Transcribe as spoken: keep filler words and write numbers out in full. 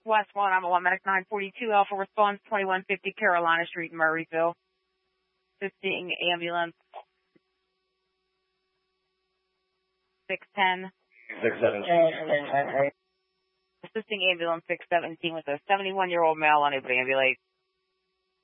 West one, I'm a one medic nine forty-two, Alpha response, twenty-one fifty Carolina Street in Murrayville. Assisting ambulance six ten. six seventeen. Assisting ambulance six seventeen with a seventy-one-year-old male unable to ambulate.